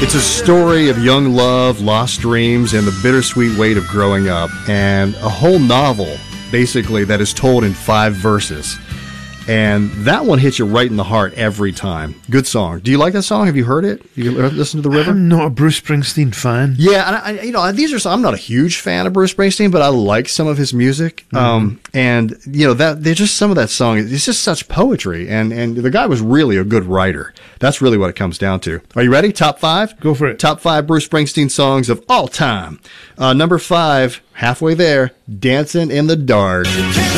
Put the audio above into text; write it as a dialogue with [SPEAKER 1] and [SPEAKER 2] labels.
[SPEAKER 1] It's a story of young love, lost dreams, and the bittersweet weight of growing up, and a whole novel, basically, that is told in 5 verses. And that one hits you right in the heart every time. Good song. Do you like that song? Have you heard it? You listen to The River?
[SPEAKER 2] I'm not a Bruce Springsteen fan.
[SPEAKER 1] Yeah, and I'm not a huge fan of Bruce Springsteen, but I like some of his music. And they're just some of that song. It's just such poetry, and the guy was really a good writer. That's really what it comes down to. Are you ready? Top 5?
[SPEAKER 2] Go for it.
[SPEAKER 1] Top 5 Bruce Springsteen songs of all time. Number 5, halfway there, "Dancing in the Dark."